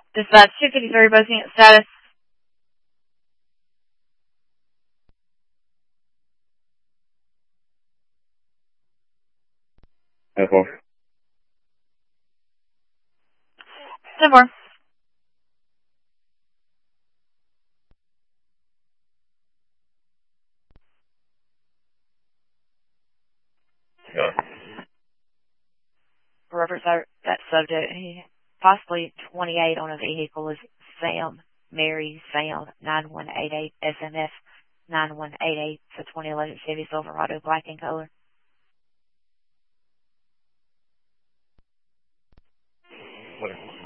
Dispatch 253, buzzing at status. Okay. 10-4. Yeah. Reference that subject. He possibly 28 on a vehicle is Sam, Mary, Sam, 9188, SMF 9188. It's a 2011 Chevy Silverado, black in color. What?